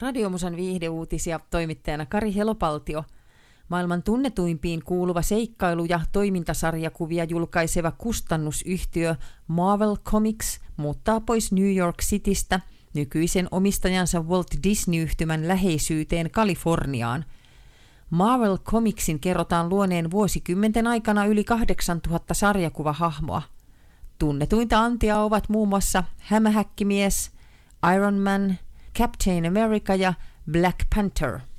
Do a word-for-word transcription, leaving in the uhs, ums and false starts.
Radiomusan viihdeuutisia toimittajana Kari Helopaltio. Maailman tunnetuimpiin kuuluva seikkailu- ja toimintasarjakuvia julkaiseva kustannusyhtiö Marvel Comics muuttaa pois New York Citystä nykyisen omistajansa Walt Disney-yhtymän läheisyyteen Kaliforniaan. Marvel Comicsin kerrotaan luoneen vuosikymmenten aikana yli kahdeksantuhatta sarjakuvahahmoa. Tunnetuinta antia ovat muun muassa Hämähäkkimies, Iron Man, Captain America ja Black Panther.